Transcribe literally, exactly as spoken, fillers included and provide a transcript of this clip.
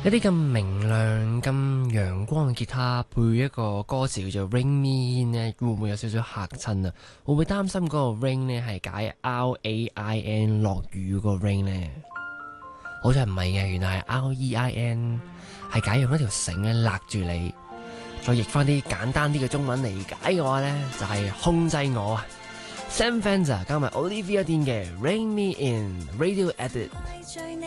一啲咁明亮、咁陽光嘅吉他配一個歌詞叫做 Rain Me In 呢，會唔會有少少嚇親啊？會唔會擔心嗰個 rain 呢係解 R A I N 落雨嗰個 rain 呢？好似唔係嘅，原來係 R E I N 係解用一條繩咧勒住你。再譯翻啲簡單啲嘅中文理解嘅話呢，就係、是、控制我啊。Sam Fender 加埋 Olivia Dean 嘅 Rain Me In Radio Edit。